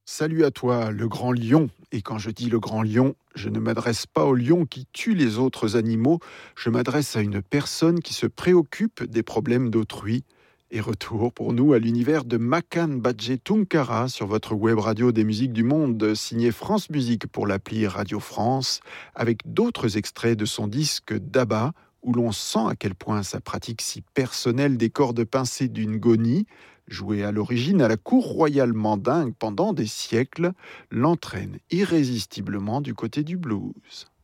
Salut à toi, le grand lion. Et quand je dis le grand lion, je ne m'adresse pas au lion qui tue les autres animaux, je m'adresse à une personne qui se préoccupe des problèmes d'autrui. Et retour pour nous à l'univers de Makan Badje Tunkara sur votre web radio des musiques du monde, signé France Musique pour l'appli Radio France, avec d'autres extraits de son disque Daba, où l'on sent à quel point sa pratique si personnelle des cordes pincées d'une goni, jouée à l'origine à la cour royale mandingue pendant des siècles, l'entraîne irrésistiblement du côté du blues.